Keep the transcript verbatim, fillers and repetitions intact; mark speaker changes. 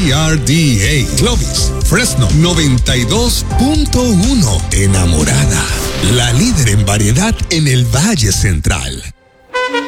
Speaker 1: C R D A. Clovis, Fresno noventa y dos punto uno. Enamorada, la líder en variedad en el Valle Central.